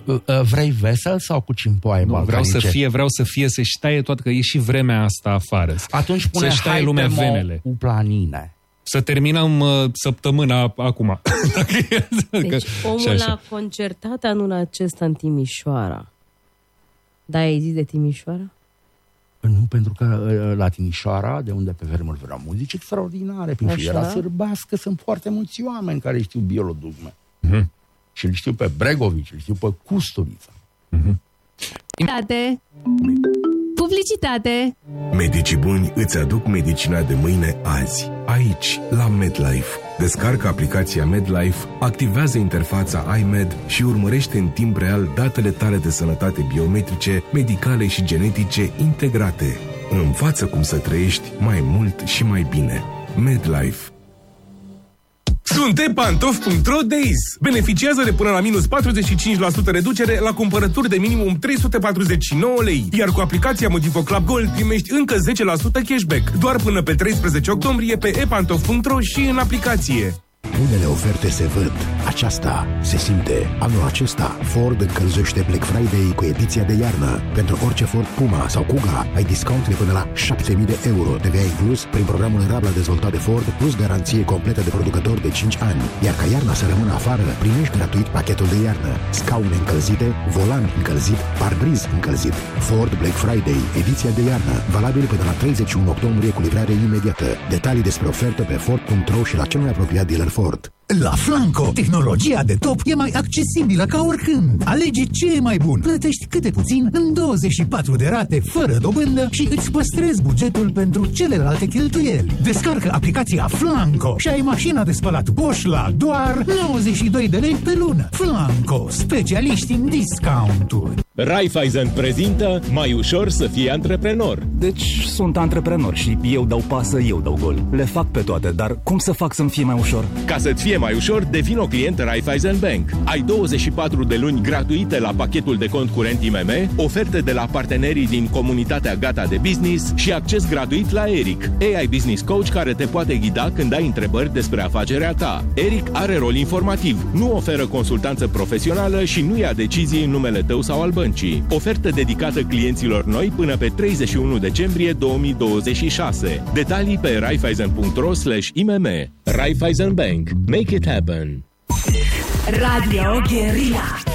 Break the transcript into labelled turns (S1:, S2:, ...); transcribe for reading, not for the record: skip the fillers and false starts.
S1: Vrei vesel sau cu cimpoaie?
S2: Nu, vreau să fie, să-și taie toată, că e și vremea asta afară.
S1: Atunci pune
S2: să-și lumea venele.
S1: Cu planine.
S2: Să terminăm săptămâna acum.
S3: Deci omul a concertat anul acesta în Timișoara. Da, ai zis de Timișoara?
S1: Nu, pentru că la Timișoara, de unde pe vremuri vreau muzici extraordinare, prin filiera sârbască, sunt foarte mulți oameni care știu Bielodugme. Și îl știu pe Bregovici, îl știu pe Custurița.
S4: Publicitate!
S5: Medicii buni îți aduc medicina de mâine azi, aici, la MedLife. Descarcă aplicația MedLife, activează interfața iMed și urmărește în timp real datele tale de sănătate biometrice, medicale și genetice integrate. Învață cum să trăiești mai mult și mai bine. MedLife.
S6: Sunt epantof.ro Days. Beneficiază de până la minus 45% reducere la cumpărături de minimum 349 lei. Iar cu aplicația Motivo Club Gold primești încă 10% cashback. Doar până pe 13 octombrie pe epantof.ro și în aplicație.
S7: Unele oferte se văd, aceasta se simte. Anul acesta, Ford încălzește Black Friday cu ediția de iarnă. Pentru orice Ford Puma sau Kuga, ai discount de până la 7.000 de euro, TVA inclus prin programul Rabla dezvoltat de Ford, plus garanție completă de producător de 5 ani. Iar ca iarna să rămână afară, primești gratuit pachetul de iarnă. Scaune încălzite, volan încălzit, parbriz încălzit. Ford Black Friday, ediția de iarnă, valabil până la 31 octombrie cu livrare imediată. Detalii despre ofertă pe Ford.ro și la cel mai apropiat dealer Ford.
S8: La Flanco, tehnologia de top e mai accesibilă ca oricând. Alege ce e mai bun. Plătești câte puțin în 24 de rate fără dobândă și îți păstrezi bugetul pentru celelalte cheltuieli. Descarcă aplicația Flanco și ai mașina de spălat Bosch la doar 92 de lei pe lună. Flanco, specialiști în discounturi.
S9: Raiffeisen prezintă Mai ușor să fii antreprenor.
S10: Deci sunt antreprenor și eu dau pasă, eu dau gol. Le fac pe toate, dar cum să fac să-mi fie mai ușor?
S9: Ca să-ți fie mai ușor, devin o client Raiffeisen Bank. Ai 24 de luni gratuite la pachetul de cont curent IMM, oferte de la partenerii din comunitatea Gata de Business și acces gratuit la Eric, AI Business Coach care te poate ghida când ai întrebări despre afacerea ta. Eric are rol informativ, nu oferă consultanță profesională și nu ia decizii în numele tău sau al băncii. Ofertă dedicată clienților noi până pe 31 decembrie 2026. Detalii pe raiffeisen.ro/imm. Raiffeisen Bank. Make it happen.
S4: Radio Guerilla.